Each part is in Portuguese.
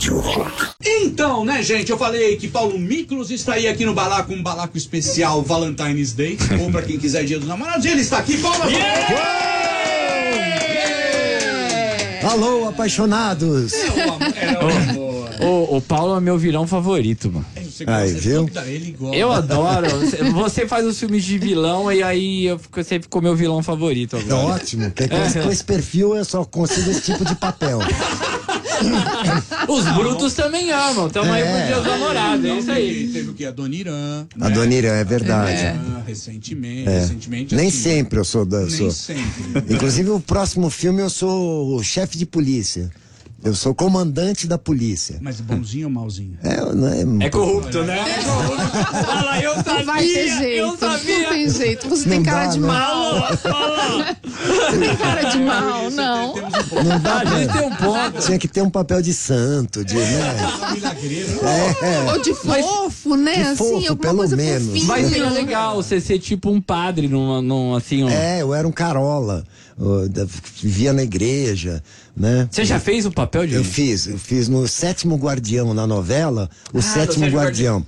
Rádio Rock. Então, né, gente, eu falei que Paulo Miklos estaria aqui no Balaco, um Balaco especial Valentine's Day, ou pra quem quiser Dia dos Namorados, e ele está aqui, palmas! Alô, apaixonados! O Paulo é meu vilão favorito, mano. Aí, viu? Eu adoro. Você faz os filmes de vilão e aí você ficou meu vilão favorito agora. É ótimo, porque com esse perfil eu só consigo esse tipo de papel. Os brutos também amam. Tamo aí pro Dia dos Namorados, é isso aí. Teve o que? A Dona Irã. A Dona Irã, é verdade. Recentemente. Nem assim, sempre eu sou da. Nem sempre. Inclusive, o próximo filme eu sou o chefe de polícia. Eu sou comandante da polícia. Mas bonzinho ou malzinho? É corrupto, né? É corrupto. Fala, eu sabia! Vai ter jeito, eu sabia! Não tem jeito. Você tem cara de mal. Você tem cara de mal, não. Não dá A gente tem um ponto. Tinha que ter um papel de santo, de, né? Ou de fofo, né? De assim, fofo, alguma pelo coisa menos. fofinha. Mas seria legal você ser tipo um padre num assim. Eu era um carola. Vivia na igreja, né? Você já fez o papel de... Eu fiz no Sétimo Guardião, na novela, o Sétimo Guardião.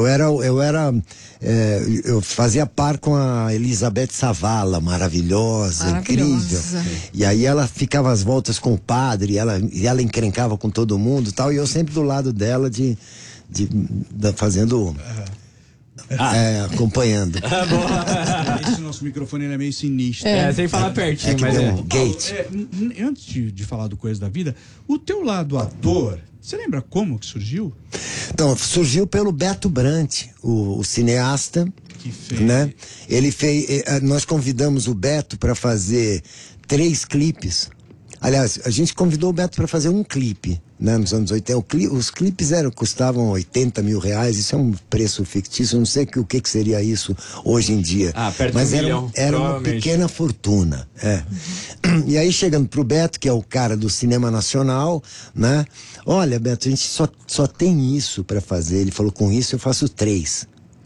Eu fazia par com a Elizabeth Savala, maravilhosa, incrível. E aí ela ficava às voltas com o padre, e ela encrencava com todo mundo e tal, e eu sempre do lado dela fazendo... acompanhando. Esse nosso microfone ele é meio sinistro. sem falar pertinho, mas gate. Antes de falar do Coisa da Vida, o teu lado ator, você lembra como que surgiu? Então, surgiu pelo Beto Brant, o cineasta, que fez, né? Ele fez, nós convidamos o Beto para fazer 3 clipes. Aliás, a gente convidou o Beto para fazer um clipe, né, nos anos 80. Os clipes custavam R$80 mil, isso é um preço fictício, eu não sei o que seria isso hoje em dia. Mas era uma pequena fortuna. E aí, chegando pro Beto, que é o cara do cinema nacional, né? Olha, Beto, a gente só tem isso para fazer. Ele falou, com isso eu faço 3.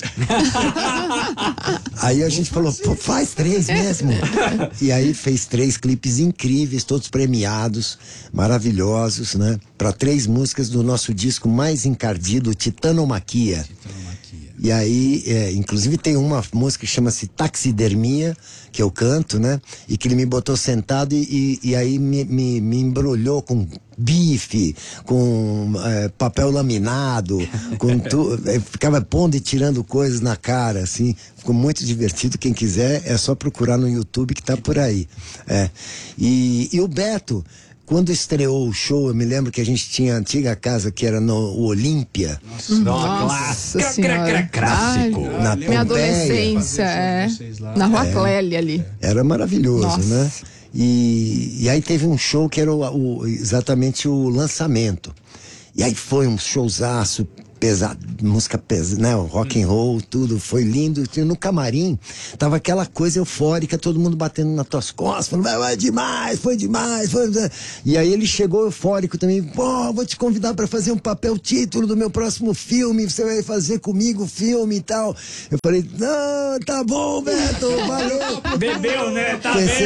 Aí a gente falou, pô, faz 3 mesmo. E aí fez 3 clipes incríveis, todos premiados, maravilhosos, né? Para 3 músicas do nosso disco mais encardido, Titanomaquia. E aí, inclusive tem uma música que chama-se Taxidermia, que eu canto, né? E que ele me botou sentado e aí me embrulhou com bife, com papel laminado, com ficava pondo e tirando coisas na cara, assim. Ficou muito divertido. Quem quiser, é só procurar no YouTube que tá por aí. E o Beto, quando estreou o show, eu me lembro que a gente tinha a antiga casa que era no Olímpia. Nossa Senhora. Clássico. Na Minha adolescência, na Rua Clélia ali. Era maravilhoso, Nossa. né? E aí teve um show que era exatamente o lançamento. E aí foi um showzaço pesado, música pesada, né? Rock and roll, tudo, foi lindo. No camarim, tava aquela coisa eufórica, todo mundo batendo nas tuas costas, falando, vai demais, foi demais, foi... E aí ele chegou eufórico também, pô, vou te convidar para fazer um papel título do meu próximo filme, você vai fazer comigo o filme e tal. Eu falei, não, tá bom, Beto, valeu. Bebeu, né?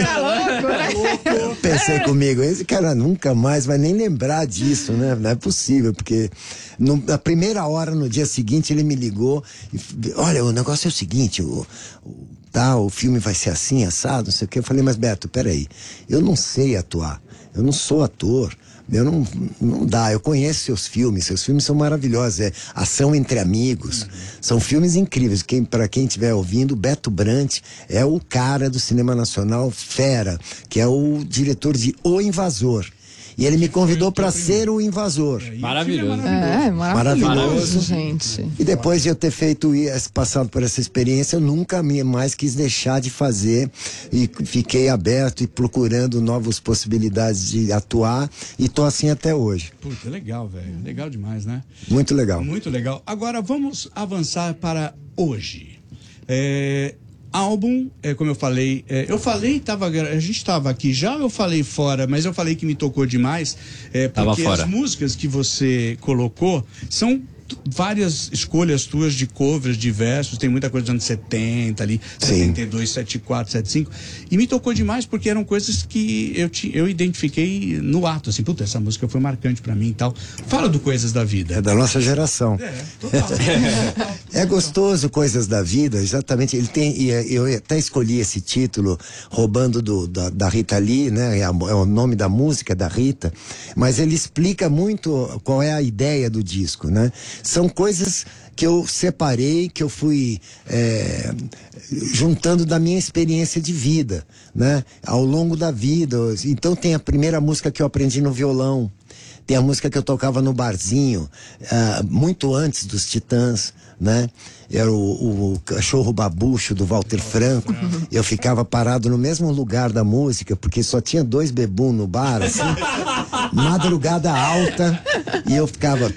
Pensei comigo, esse cara nunca mais vai nem lembrar disso, né? Não é possível, porque na primeira hora, no dia seguinte, ele me ligou e, olha, o negócio é o seguinte, o filme vai ser assim, assado, não sei o que. Eu falei, mas Beto, peraí, eu não sei atuar, eu não sou ator, não dá, eu conheço seus filmes são maravilhosos, ação entre amigos, são filmes incríveis. Para quem estiver ouvindo, Beto Brant é o cara do cinema nacional fera, que é o diretor de O Invasor. E ele me convidou para ser o invasor. Maravilhoso. Maravilhoso, gente. E depois de eu ter passado por essa experiência, eu nunca mais quis deixar de fazer. E fiquei aberto e procurando novas possibilidades de atuar. E tô assim até hoje. Puta, legal, velho. Legal demais, né? Muito legal. Muito legal. Agora vamos avançar para hoje. Álbum, como eu falei, a gente estava aqui já, eu falei fora, mas eu falei que me tocou demais, porque as músicas que você colocou são várias escolhas tuas de covers, de versos, tem muita coisa dos anos 70 ali, Sim. 72, 74, 75, e me tocou demais porque eram coisas que eu identifiquei no ato, assim, puta, essa música foi marcante pra mim e tal. Fala do Coisas da Vida. É da nossa geração. Total. É gostoso Coisas da Vida, exatamente. Ele tem, eu até escolhi esse título roubando da Rita Lee, né? É o nome da música da Rita, mas ele explica muito qual é a ideia do disco, né? São coisas que eu separei, que eu fui juntando da minha experiência de vida, né? Ao longo da vida. Então tem a primeira música que eu aprendi no violão, tem a música que eu tocava no barzinho, muito antes dos Titãs, né? Era o Cachorro Babucho do Walter Franco. Eu ficava parado no mesmo lugar da música, porque só tinha 2 bebum no bar, assim, madrugada alta, e eu ficava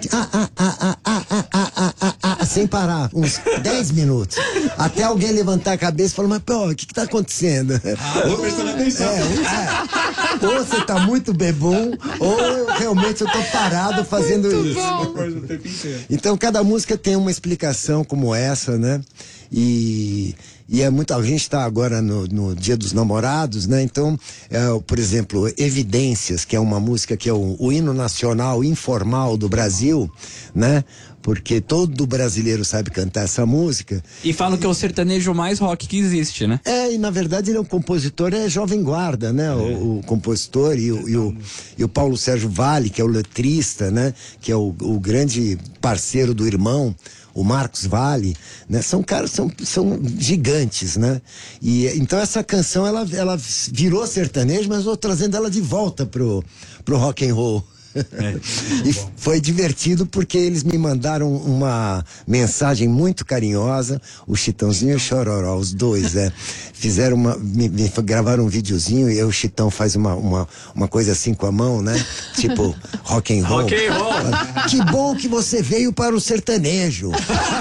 sem parar, uns 10 minutos. Até alguém levantar a cabeça e falar, mas pô, o que tá acontecendo? Tô prestando atenção. Ou você tá muito bebum, ou realmente eu tô parado fazendo isso. Uma coisa o tempo inteiro. Então cada música tem uma explicação como essa, né? E é muito. A gente está agora no Dia dos Namorados, né? Então, por exemplo, Evidências, que é uma música que é o hino nacional informal do Brasil, né? Porque todo brasileiro sabe cantar essa música. E falam que é o sertanejo mais rock que existe, né? E na verdade ele é um compositor, jovem guarda, né? O compositor e o Paulo Sérgio Vale, que é o letrista, né? Que é o grande parceiro do irmão, o Marcos Vale, né? São caras, são gigantes, né? E então essa canção, ela virou sertanejo, mas eu tô trazendo ela de volta pro rock and roll. E foi divertido porque eles me mandaram uma mensagem muito carinhosa, o Chitãozinho e o Chororó, os dois, fizeram me gravaram um videozinho e o Chitão faz uma coisa assim com a mão, né? Tipo rock and roll. Rock and roll. Que bom que você veio para o sertanejo.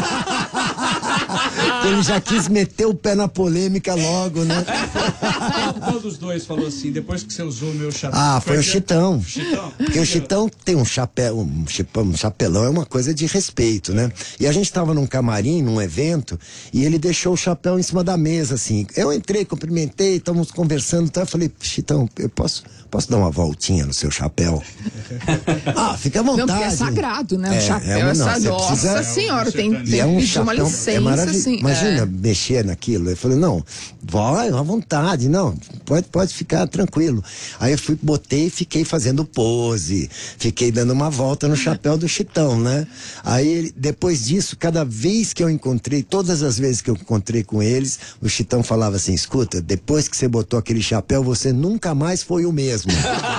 Ele já quis meter o pé na polêmica logo, né? Qual dos dois falou assim, depois que você usou o meu chapéu? Foi o Chitão. Chitão? Porque o Chitão tem um chapéu, um chapelão, é uma coisa de respeito, né? E a gente tava num camarim, num evento, e ele deixou o chapéu em cima da mesa, assim. Eu entrei, cumprimentei, estávamos conversando, então eu falei, Chitão, eu posso dar uma voltinha no seu chapéu? Fica à vontade. Não, porque é sagrado, né? O chapéu, nossa senhora, tem que pedir uma licença, assim. Imagina mexer naquilo. Eu falei, não, vai à vontade, não, pode ficar tranquilo. Aí eu botei e fiquei fazendo pose, fiquei dando uma volta no chapéu do Chitão, né? Aí, depois disso, cada vez que eu encontrei, todas as vezes que eu encontrei com eles, o Chitão falava assim, escuta, depois que você botou aquele chapéu, você nunca mais foi o mesmo.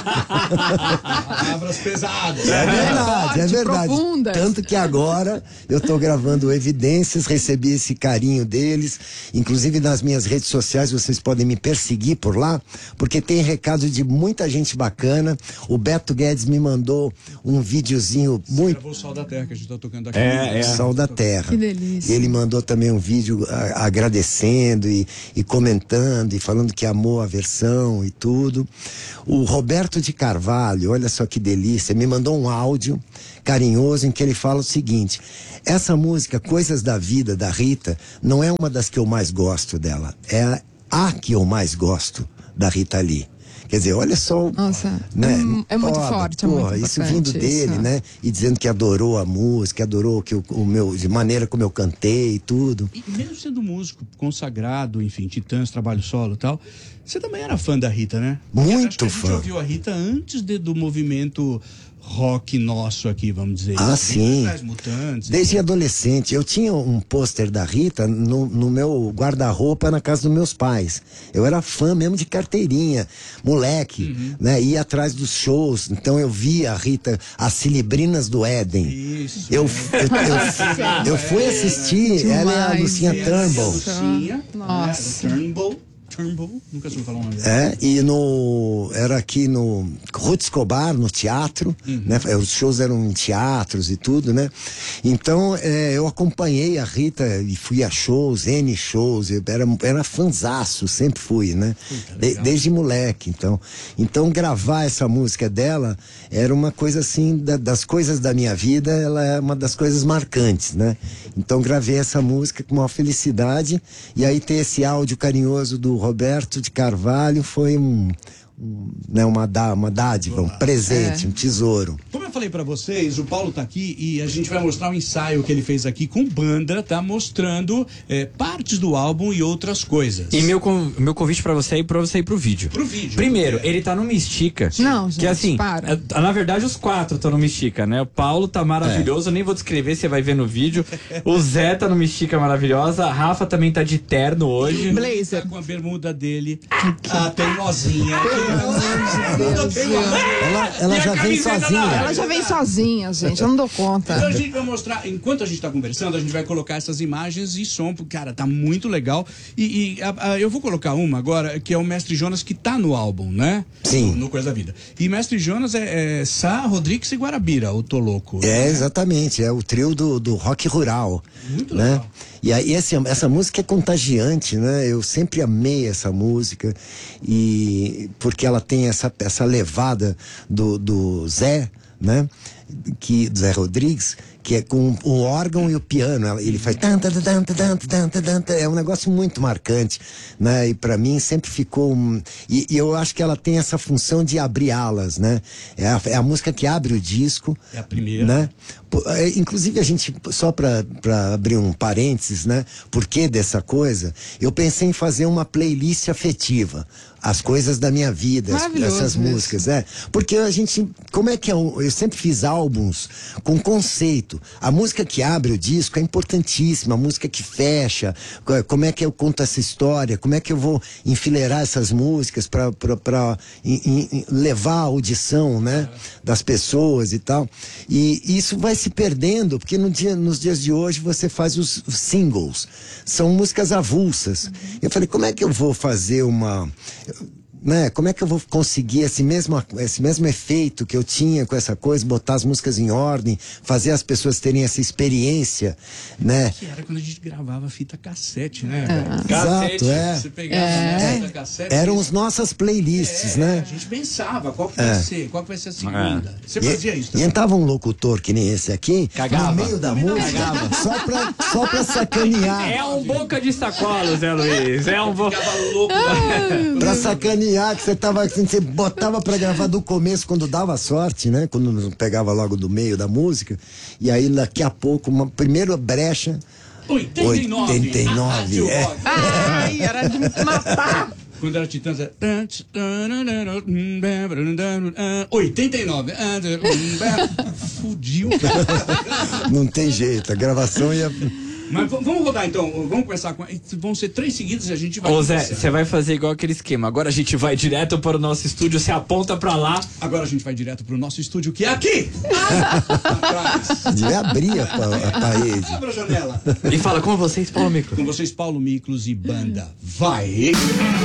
Palavras pesadas. É verdade. Profundas. Tanto que agora eu tô gravando Evidências, recebi esse carinho deles, inclusive nas minhas redes sociais vocês podem me perseguir por lá, porque tem recado de muita gente bacana. O Beto Guedes me mandou um videozinho muito... Gravou o Sol da Terra, que a gente tá tocando aqui. Sol da Terra. Que delícia. Ele mandou também um vídeo agradecendo e comentando e falando que amou a versão e tudo. O Roberto de Carvalho, olha só que delícia, me mandou um áudio carinhoso em que ele fala o seguinte: essa música Coisas da Vida, da Rita, não é uma das que eu mais gosto dela, é a que eu mais gosto da Rita Lee. Quer dizer, olha só. Nossa, né? é muito forte, é muito isso vindo dele, isso. né? E dizendo que adorou a música, adorou que de maneira como eu cantei e tudo. E mesmo sendo músico consagrado, enfim, Titãs, trabalho solo e tal, você também era fã da Rita, né? Muito acho que fã. A gente ouviu a Rita antes do movimento rock nosso aqui, vamos dizer. Sim. Mutantes, desde adolescente. Eu tinha um pôster da Rita no meu guarda-roupa na casa dos meus pais. Eu era fã mesmo de carteirinha, moleque, né? Ia atrás dos shows. Então eu via a Rita, as Cilibrinas do Éden. Isso. Eu fui assistir, ela é a Lucinha Turnbull. Nossa. Turnbull. Turnbull, nunca soube falar o nome dele. Era aqui no Ruth Escobar, no teatro, né? Os shows eram em teatros e tudo, né? Então, eu acompanhei a Rita e fui a shows, N shows, eu era fanzaço, sempre fui, né? Desde moleque, então gravar essa música dela era uma coisa assim, das coisas da minha vida, ela é uma das coisas marcantes, né? Então gravei essa música com uma felicidade, e aí ter esse áudio carinhoso do Roberto de Carvalho foi uma dádiva, um presente, um tesouro. Como eu falei pra vocês, o Paulo tá aqui e a gente vai mostrar um ensaio que ele fez aqui com banda, tá mostrando partes do álbum e outras coisas. E meu convite pra você é pra você ir pro vídeo. Pro vídeo. Primeiro, ele tá no Mistica. Não, gente, que assim, para. Na verdade os 4 estão no Mistica, né? O Paulo tá maravilhoso, eu nem vou descrever, você vai ver no vídeo. O Zé tá no Mistica maravilhosa, a Rafa também tá de terno hoje. Blazer. Tá com a bermuda dele, a teimosinha. Ela já vem sozinha. Ela já vem sozinha, gente. Eu não dou conta. Então a gente vai mostrar, enquanto a gente tá conversando, a gente vai colocar essas imagens e som, porque, cara, tá muito legal. Eu vou colocar uma agora, que é o Mestre Jonas, que tá no álbum, né? Sim. No Coisa da Vida. E Mestre Jonas é Sá, Rodrigues e Guarabira, o Toloco. Exatamente, é o trio do rock rural. Muito né? legal. E aí essa música é contagiante, né? Eu sempre amei essa música, e porque ela tem essa levada do Zé, né? Zé Rodrigues, que é com o órgão e o piano. Ele faz é um negócio muito marcante, né? E pra mim sempre ficou e eu acho que ela tem essa função de abrir alas, né? É a música que abre o disco. É a primeira, né? Inclusive a gente, só pra abrir um parênteses, né? Por que dessa coisa? Eu pensei em fazer uma playlist afetiva, as coisas da minha vida, essas músicas, porque a gente, como é que eu sempre fiz álbuns com conceito. A música que abre o disco é importantíssima, a música que fecha, como é que eu conto essa história, como é que eu vou enfileirar essas músicas para levar a audição, né, das pessoas e tal. E isso vai se perdendo, porque nos dias de hoje você faz os singles, são músicas avulsas. Eu falei, como é que eu vou fazer né? Como é que eu vou conseguir esse mesmo efeito que eu tinha com essa coisa, botar as músicas em ordem, fazer as pessoas terem essa experiência, né? Que era quando a gente gravava fita cassete, né? Exato, Você pegava fita cassete. Eram as nossas playlists, né? A gente pensava qual que vai ser, qual que vai ser a segunda. Você fazia isso também? E entrava um locutor que nem esse aqui, Cagava. no meio da música, só pra sacanear. É um boca de sacola, Zé Luiz. É um boca. Ficava louco. Pra sacanear, que você tava assim, você botava pra gravar do começo, quando dava sorte, né? Quando não pegava logo do meio da música. E aí, daqui a pouco, uma primeira brecha. 89. Ai, era de matar. Quando era Titãs, era 89. Fudiu, cara. Não tem jeito, a gravação ia... Mas vamos rodar então, vamos começar com... Vão ser 3 seguidos e a gente vai... Ô Zé, você vai fazer igual aquele esquema. Agora a gente vai direto para o nosso estúdio, você aponta pra lá. Agora a gente vai direto pro nosso estúdio, que é aqui! Atrás. Devia abrir a parede. Abra a janela. E fala com vocês, Paulo Miklos. Com vocês, Paulo Miklos e banda. Vai!